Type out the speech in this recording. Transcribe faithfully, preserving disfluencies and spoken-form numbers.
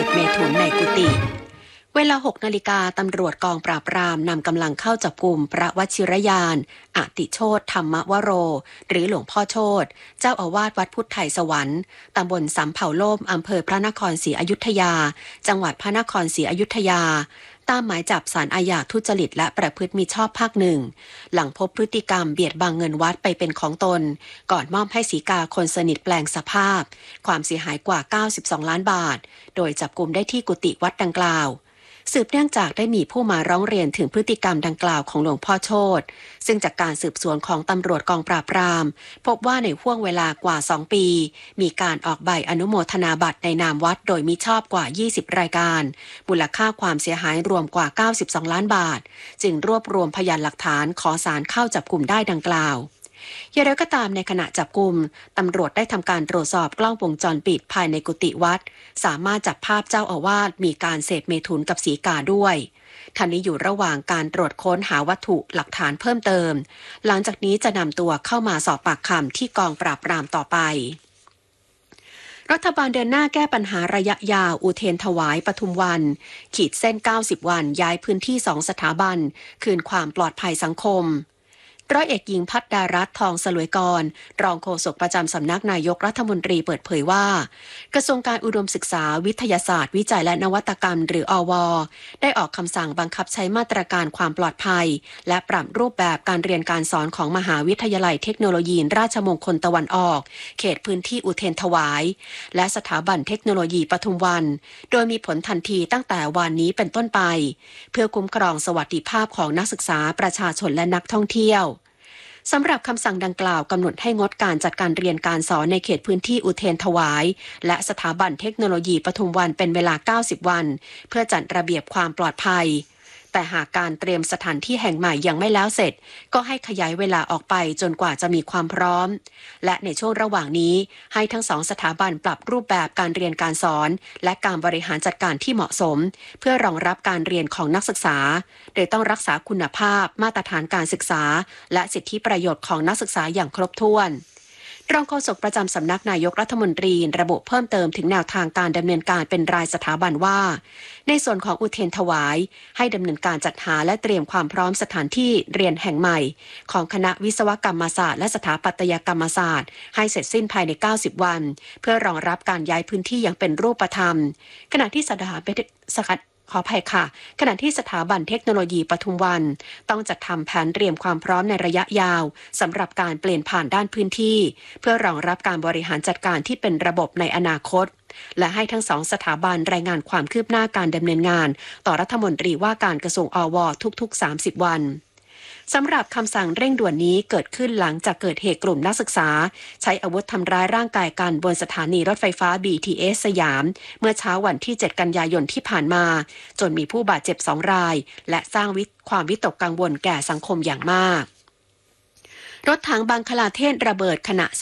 พเมถุนในกุฏิเวลาหกนาฬิกาตำรวจกองปราบปรามนำกำลังเข้าจับกุมพระวชิรยานอติโชติธรรมวโรหรือหลวงพ่อโชติเจ้าอาวาสวัดพุทธไทยสวรรค์ตำบลสำเภาล่มอำเภอพระนครศรีอยุธยาจังหวัดพระนครศรีอยุธยาตามหมายจับศาลอาญาทุจริตและประพฤติมิชอบภาคหนึ่งหลังพบพฤติกรรมเบียดบังเงินวัดไปเป็นของตนก่อนมอบให้ศรีกาคนสนิทแปลงสภาพความเสียหายกว่าเก้าสิบสองล้านบาทโดยจับกุมได้ที่กุฏิวัดดังกล่าวสืบเนื่องจากได้มีผู้มาร้องเรียนถึงพฤติกรรมดังกล่าวของหลวงพ่อโชติซึ่งจากการสืบสวนของตำรวจกองปราบปรามพบว่าในห่วงเวลากว่าสองปีมีการออกใบอนุโมทนาบัตรในนามวัดโดยมิชอบกว่ายี่สิบรายการมูลค่าความเสียหายรวมกว่าเก้าสิบสองล้านบาทจึงรวบรวมพยานหลักฐานขอศาลเข้าจับกุมได้ดังกล่าวอย่างไรก็ตามในขณะจับกุมตำรวจได้ทำการตรวจสอบกล้องวงจรปิดภายในกุฏิวัดสามารถจับภาพเจ้าอาวาสมีการเสพเมถุนกับศรีกาด้วยท่านนี้อยู่ระหว่างการตรวจค้นหาวัตถุหลักฐานเพิ่มเติมหลังจากนี้จะนำตัวเข้ามาสอบปากคำที่กองปราบปรามต่อไปรัฐบาลเดินหน้าแก้ปัญหาระยะยาวอุเทรถวายปทุมวันขีดเส้นเก้าสิบวันย้ายพื้นที่สองสถาบันคืนความปลอดภัยสังคมร้อยเอกหญิงพัฒดารัตน์ทองสลวยกรรองโฆษกประจำสำนักนายกรัฐมนตรีเปิดเผยว่ากระทรวงการอุดมศึกษาวิทยาศาสตร์วิจัยและนวัตกรรมหรืออวได้ออกคำสั่งบังคับใช้มาตรการความปลอดภัยและปรับรูปแบบการเรียนการสอนของมหาวิทยาลัยเทคโนโลยีราชมงคลตะวันออกเขตพื้นที่อุเทรถวายและสถาบันเทคโนโลยีปทุมวันโดยมีผลทันทีตั้งแต่วันนี้เป็นต้นไปเพื่อคุ้มครองสวัสดิภาพของนักศึกษาประชาชนและนักท่องเที่ยวสำหรับคำสั่งดังกล่าวกำหนดให้งดการจัดการเรียนการสอนในเขตพื้นที่อุเทรถวายและสถาบันเทคโนโลยีปทุมวันเป็นเวลาเก้าสิบวันเพื่อจัดระเบียบความปลอดภัยแต่หากการเตรียมสถานที่แห่งใหม่ยังไม่แล้วเสร็จก็ให้ขยายเวลาออกไปจนกว่าจะมีความพร้อมและในช่วงระหว่างนี้ให้ทั้งสองสถาบันปรับรูปแบบการเรียนการสอนและการบริหารจัดการที่เหมาะสมเพื่อรองรับการเรียนของนักศึกษาโดยต้องรักษาคุณภาพมาตรฐานการศึกษาและสิทธิประโยชน์ของนักศึกษาอย่างครบถ้วนรองโฆษกประจำสำนักนายกรัฐมนตรีระบุเพิ่มเติมถึงแนวทางการดำเนินการเป็นรายสถาบันว่าในส่วนของอุเทรถวายให้ดำเนินการจัดหาและเตรียมความพร้อมสถานที่เรียนแห่งใหม่ของคณะวิศวกรรมศาสตร์และสถาปัตยกรรมศาสตร์ให้เสร็จสิ้นภายในเก้าสิบวันเพื่อรองรับการย้ายพื้นที่อย่างเป็นรูปธรรมขณะที่สถาบันสกัดขออภัยค่ะขณะที่สถาบันเทคโนโลยีปทุมวันต้องจัดทำแผนเตรียมความพร้อมในระยะยาวสำหรับการเปลี่ยนผ่านด้านพื้นที่เพื่อรองรับการบริหารจัดการที่เป็นระบบในอนาคตและให้ทั้งสองสถาบันรายงานความคืบหน้าการดำเนินงานต่อรัฐมนตรีว่าการกระทรวงอวทุกๆสามสิบวันสำหรับคำสั่งเร่งด่วนนี้เกิดขึ้นหลังจากเกิดเหตุกลุ่มนักศึกษาใช้อาวุธทำร้ายร่างกายกันบนสถานีรถไฟฟ้า บี ที เอส สยามเมื่อเช้าวันที่เจ็ดกันยายนที่ผ่านมาจนมีผู้บาดเจ็บสองรายและสร้างความวิตกกังวลแก่สังคมอย่างมากรถถังบังคลาเทศระเบิดขณะ